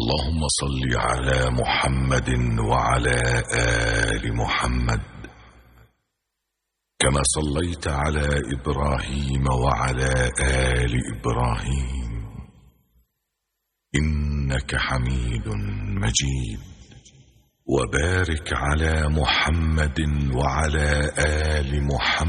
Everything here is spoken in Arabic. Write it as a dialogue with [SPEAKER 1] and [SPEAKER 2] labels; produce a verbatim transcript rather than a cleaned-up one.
[SPEAKER 1] اللهم صل على محمد وعلى آل محمد كما صليت على إبراهيم وعلى آل إبراهيم إنك حميد مجيد. وبارك على محمد وعلى آل محمد